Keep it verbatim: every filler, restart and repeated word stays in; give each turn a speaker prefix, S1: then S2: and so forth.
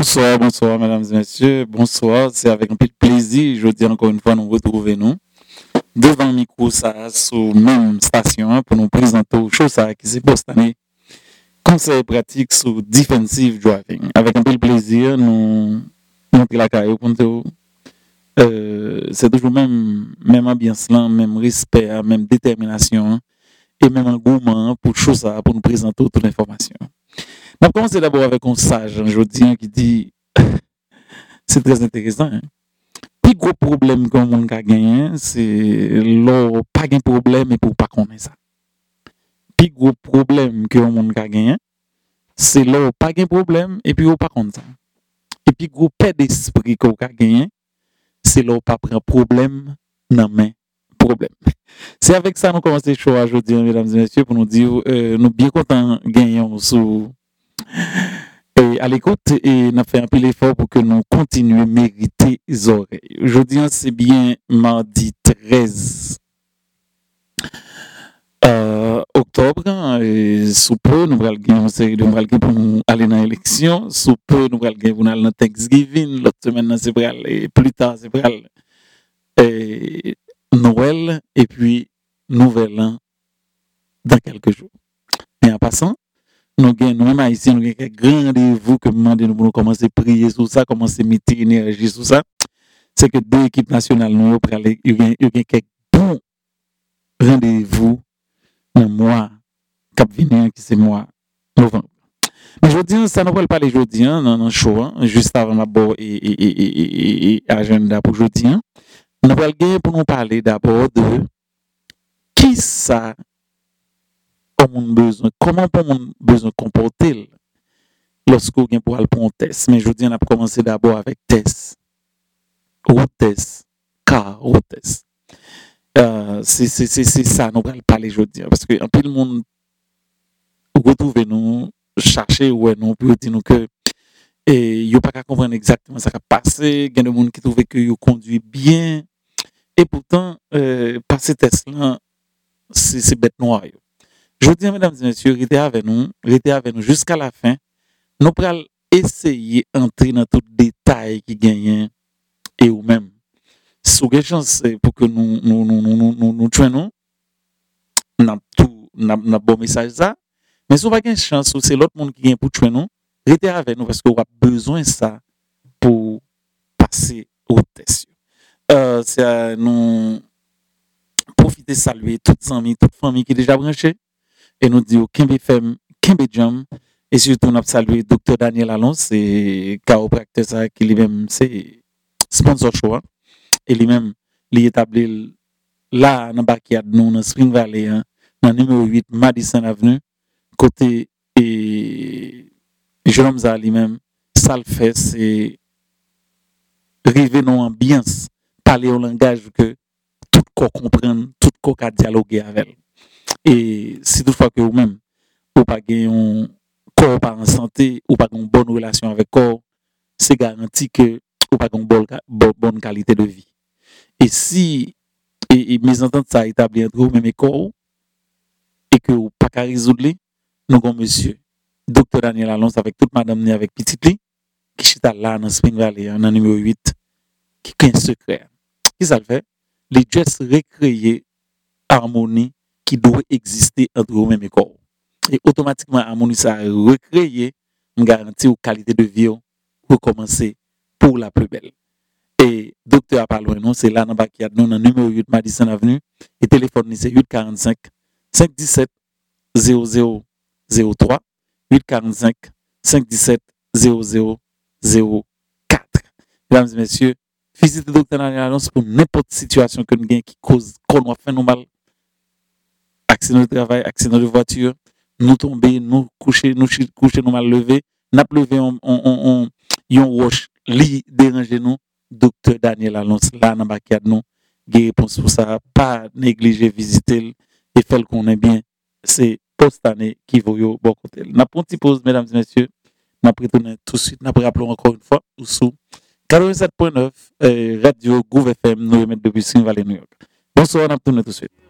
S1: Bonsoir, bonsoir, mesdames et messieurs. Bonsoir, c'est avec un peu de plaisir, je dis encore une fois, nous retrouver nous devant le micro, ça, sous même station, pour nous présenter aux choses ça, qui s'est posté année. Conseil pratique sur defensive driving. Avec un peu de plaisir, nous montrer la carrière pour nous. Euh, c'est toujours même, même ambiance là, même respect, même détermination et même engouement pour chose ça, pour nous présenter toute l'information. On va commencer d'abord avec un sage, un jodien qui dit, c'est très intéressant. Hein? Le plus gros problème que mon a gagné, c'est l'or pas de problème et pour pas connaître ça. Le plus gros problème que mon a gagné, c'est l'or pas de problème et puis pas connaître ça. Et puis gros paix d'esprit qu'on a gagné, c'est l'or pas prendre problème non mais problème. C'est avec ça nous commençons le show aujourd'hui, mesdames et messieurs, pour nous dire, euh, nous bien contents gagnons sous et à l'écoute et n'a fait un peu l'effort pour que nous continuions à mériter les oreilles. Aujourd'hui, c'est bien mardi treize euh, octobre. Et sous peu, nous allons gagner une série de nous pour nous aller dans l'élection. Sous peu, nous allons gagner pour nous aller dans Thanksgiving. L'autre semaine, c'est pour aller plus tard, c'est pour aller et Noël et puis Nouvel An dans quelques jours. Et en passant, nous avons nous-mêmes haïtiens, nous avons un grand rendez-vous que nous demandons nous commencer à prier sur ça, commencer à mettre énergie sur ça. C'est que deux équipes nationales, nous avons quelques bons rendez-vous dans le mois cap venir, qui c'est mois novembre. Mais je dis, ça ne va pas les jeudi, dans le show, hein, juste avant ma bourre et, et, et, et, et agenda pour jeudi. Hein. Nous allons pour nous parler d'abord de qui ça on besoin, comment on besoin comporter lorsqu'on vient pour aller pour un test. Mais je vous dis, on a commencé d'abord avec test, route test, car route test. Euh, c'est, c'est, c'est, c'est ça, nous allons parler aujourd'hui. Parce que un peu le monde retrouve nous, chercher où nous, pour dire nous que et il n'y a pas qu'à comprendre exactement ce qui a passé. Il y a des gens qui trouvent que ils conduit bien. Et pourtant, euh, passer test là, c'est, c'est bête noire. Je vous dis, mesdames et messieurs, restez avec nous, restez avec nous jusqu'à la fin. Nous allons essayer d'entrer dans tout détail qui gagne et ou même. Si vous avez chance pour que nous nous nous nous nous nous nous tuions, n'a tout n'a n'a bon message ça. Mais si vous n'avez pas chance, c'est l'autre monde qui gagne pour tuer nous, restez avec nous parce que vous avez besoin de ça pour passer au test. Euh, c'est à nous profiter saluer toutes les amis, toute famille qui est déjà branchée. Et nous disons Kimbe F M, Kimbe Jam, et surtout nous saluer docteur Daniel Alonso, c'est chiropracteur ça qui lui-même c'est sponsor choix et lui-même il établi là dans backyard nous dans Spring Valley hein, dans numéro huit Madison Avenue côté et Jérôme Za lui-même ça le fait c'est river dans ambiance parler un langage que tout corps comprendre, tout corps a dialoguer avec. Et si toutefois que vous-même, vous pas un corps pas en santé, ou pas une bonne relation avec le corps, c'est garanti que vous pas une bonne, bonne qualité de vie. Et si, et, et mes ententes ça établi entre vous même corps, et que vous pas qu'à résoudre, nous avons monsieur, docteur Daniel Alonso, avec toute madame avec petit li, qui est là dans Spring Valley, dans numéro huit, qui est un secret. Qui ça le fait? Les juste recréer harmonie qui doit exister entre vous-même et corps. Et automatiquement, harmonie ça recréer une garantie aux qualité de vie pour commencer pour la plus belle. Et docteur a parlé non, c'est là dans backyard nous dans numéro huit Madison Avenue et téléphone c'est huit quarante-cinq cinq dix-sept zéro zéro zéro trois huit quarante-cinq cinq dix-sept zéro zéro zéro quatre. Mesdames et messieurs, visitez docteur Daniel Alonso pour n'importe situation que nous gagne qui cause qu'on va faire nous mal. Accident de travail, accident de voiture, nous tomber, nous coucher, nous coucher, nous mal lever, n'a levé on on on on roche li déranger nous docteur Daniel Alonso là dans backyard nous gain réponse pour ça pas négliger visiter et faire qu'on est bien c'est post année qui vaut yo bon côté n'a pas petite pause mesdames et messieurs n'a retourner tout de suite n'a rappelons encore une fois ou sous quatre-vingt-sept point neuf euh, radio Gouv F M nous remettre depuis Spring Valley New York. Bonsoir, on a retourné tout de suite.